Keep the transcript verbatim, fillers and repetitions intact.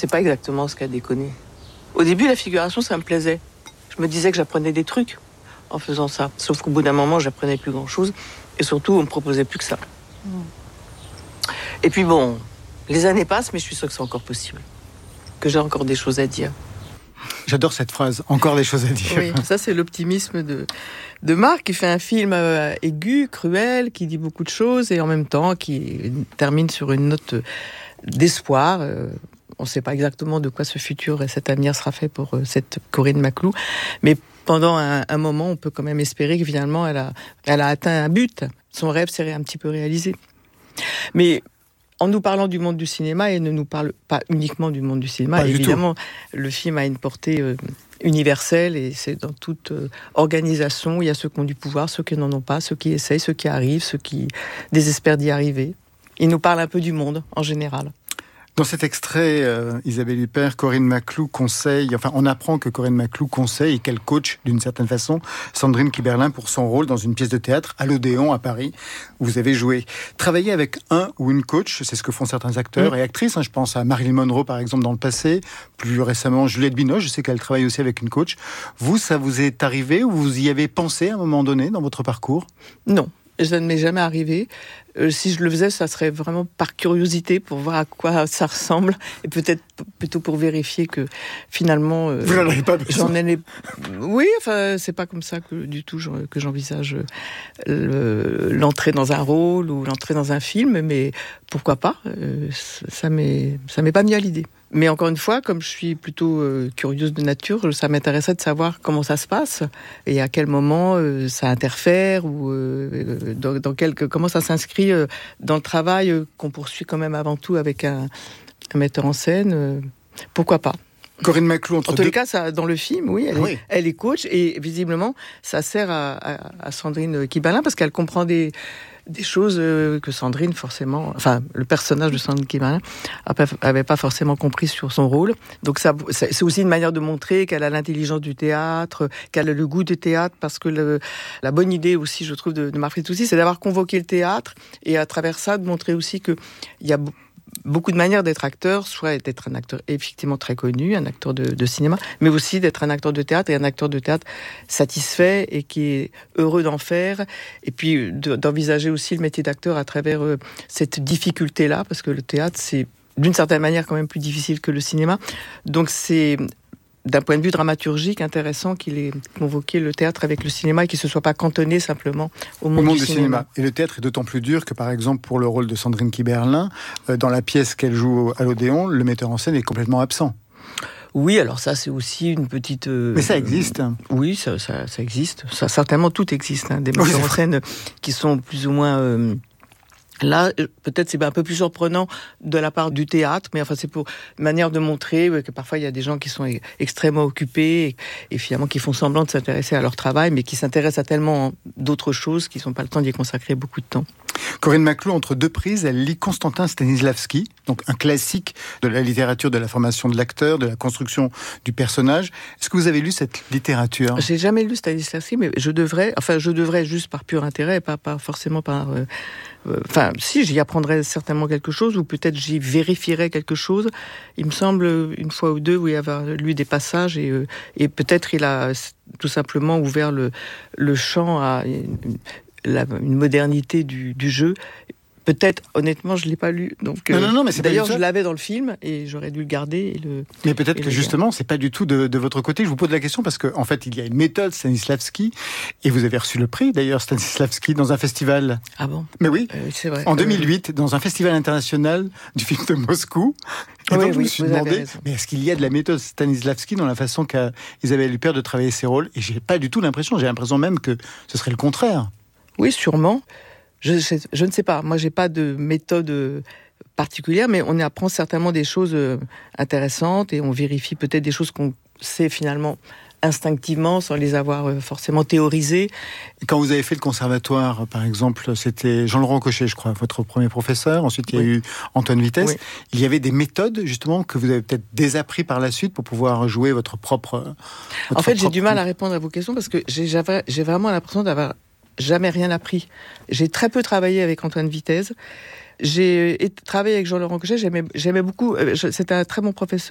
c'est pas exactement ce qu'a déconné. Au début, la figuration, ça me plaisait. Je me disais que j'apprenais des trucs en faisant ça. Sauf qu'au bout d'un moment, j'apprenais plus grand-chose. Et surtout, on me proposait plus que ça. Mmh. Et puis bon, les années passent, mais je suis sûre que c'est encore possible. Que j'ai encore des choses à dire. J'adore cette phrase, encore des choses à dire. Oui, ça c'est l'optimisme de, de Marc, qui fait un film euh, aigu, cruel, qui dit beaucoup de choses, et en même temps qui termine sur une note d'espoir. Euh, on ne sait pas exactement de quoi ce futur et cet avenir sera fait pour euh, cette Corinne Maclou, mais pendant un, un moment, on peut quand même espérer que finalement elle a, elle a atteint un but. Son rêve s'est un petit peu réalisé. Mais en nous parlant du monde du cinéma, et ne nous parle pas uniquement du monde du cinéma, pas évidemment, du le film a une portée euh, universelle, et c'est dans toute euh, organisation. Il y a ceux qui ont du pouvoir, ceux qui n'en ont pas, ceux qui essayent, ceux qui arrivent, ceux qui désespèrent d'y arriver. Il nous parle un peu du monde, en général. Dans cet extrait, euh, Isabelle Huppert, Corinne Maclou conseille, enfin on apprend que Corinne Maclou conseille et qu'elle coach d'une certaine façon Sandrine Kiberlin pour son rôle dans une pièce de théâtre à l'Odéon à Paris où vous avez joué. Travailler avec un ou une coach, c'est ce que font certains acteurs mmh. et actrices. Hein, je pense à Marilyn Monroe par exemple dans le passé, plus récemment Juliette Binoche, je sais qu'elle travaille aussi avec une coach. Vous, ça vous est arrivé ou vous y avez pensé à un moment donné dans votre parcours ? Non. Ça ne m'est jamais arrivé. Euh, si je le faisais, ça serait vraiment par curiosité pour voir à quoi ça ressemble et peut-être p- plutôt pour vérifier que finalement. Euh, Vous n'en avez pas besoin. J'en ai. Oui, enfin, c'est pas comme ça que du tout que j'envisage le, l'entrée dans un rôle ou l'entrée dans un film, mais pourquoi pas euh, Ça m'est, ça m'est pas mis à l'idée. Mais encore une fois, comme je suis plutôt euh, curieuse de nature, ça m'intéressait de savoir comment ça se passe et à quel moment euh, ça interfère ou euh, dans, dans quel, comment ça s'inscrit euh, dans le travail euh, qu'on poursuit quand même avant tout avec un, un metteur en scène. Euh, pourquoi pas ? Corinne Maclou, entre en tous deux... les cas, ça, dans le film, oui elle, ah est, oui, elle est coach et visiblement, ça sert à, à, à Sandrine Kiberlin parce qu'elle comprend des des choses que Sandrine, forcément, enfin, le personnage de Sandrine Kiberlin avait pas forcément compris sur son rôle. Donc ça, c'est aussi une manière de montrer qu'elle a l'intelligence du théâtre, qu'elle a le goût du théâtre, parce que le, la bonne idée aussi, je trouve, de, de Marc Fitoussi, c'est d'avoir convoqué le théâtre et à travers ça, de montrer aussi que il y a beaucoup de manières d'être acteur, soit d'être un acteur effectivement très connu, un acteur de, de cinéma, mais aussi d'être un acteur de théâtre et un acteur de théâtre satisfait et qui est heureux d'en faire, et puis de, d'envisager aussi le métier d'acteur à travers euh, cette difficulté-là, parce que le théâtre, c'est d'une certaine manière quand même plus difficile que le cinéma. Donc c'est d'un point de vue dramaturgique intéressant qu'il ait convoqué le théâtre avec le cinéma et qu'il ne se soit pas cantonné simplement au monde, au monde du, du cinéma. cinéma. Et le théâtre est d'autant plus dur que, par exemple, pour le rôle de Sandrine Kiberlin, euh, dans la pièce qu'elle joue à l'Odéon, le metteur en scène est complètement absent. Oui, alors ça, c'est aussi une petite... Euh, Mais ça existe. Euh, oui, ça, ça, ça existe. Ça, certainement, tout existe. Hein, des metteurs oui, en scène qui sont plus ou moins... Euh, Là, peut-être c'est un peu plus surprenant de la part du théâtre, mais enfin c'est pour une manière de montrer que parfois il y a des gens qui sont extrêmement occupés et, et finalement qui font semblant de s'intéresser à leur travail, mais qui s'intéressent à tellement d'autres choses qu'ils n'ont pas le temps d'y consacrer beaucoup de temps. Corinne Maclou, entre deux prises, elle lit Constantin Stanislavski, donc un classique de la littérature de la formation de l'acteur, de la construction du personnage. Est-ce que vous avez lu cette littérature ? J'ai jamais lu Stanislavski, mais je devrais, enfin je devrais juste par pur intérêt, pas, pas forcément par... Euh, euh, enfin, si, j'y apprendrais certainement quelque chose, ou peut-être j'y vérifierais quelque chose. Il me semble, une fois ou deux, où il y avait lu des passages, et, euh, et peut-être il a tout simplement ouvert le, le champ à... Une, La, une modernité du, du jeu. Peut-être, honnêtement, je ne l'ai pas lu. Donc, non, non, non, mais c'est d'ailleurs, pas je l'avais dans le film et j'aurais dû le garder. Et le, mais peut-être et que justement, ce n'est pas du tout de, de votre côté. Je vous pose la question parce qu'en en fait, il y a une méthode Stanislavski et vous avez reçu le prix, d'ailleurs, Stanislavski, dans un festival. Ah bon ? Mais oui, euh, c'est vrai. En deux mille huit, euh... dans un festival international du film de Moscou. Et oui, donc, oui, je me suis demandé, mais est-ce qu'il y a de la méthode Stanislavski dans la façon qu'a Isabelle Huppert de travailler ses rôles ? Et je n'ai pas du tout l'impression, j'ai l'impression même que ce serait le contraire. Oui, sûrement. Je, je, je ne sais pas. Moi, j'ai pas de méthode particulière, mais on apprend certainement des choses intéressantes et on vérifie peut-être des choses qu'on sait finalement instinctivement, sans les avoir forcément théorisées. Quand vous avez fait le conservatoire, par exemple, c'était Jean-Laurent Cochet, je crois, votre premier professeur. Ensuite, il y a oui. eu Antoine Vitesse. Oui. Il y avait des méthodes, justement, que vous avez peut-être désappris par la suite pour pouvoir jouer votre propre... Votre en fait, propre... j'ai du mal à répondre à vos questions parce que j'ai, j'ai vraiment l'impression d'avoir jamais rien appris. J'ai très peu travaillé avec Antoine Vitesse. J'ai travaillé avec Jean-Laurent Cochet, j'aimais, j'aimais beaucoup. C'était un très bon professeur.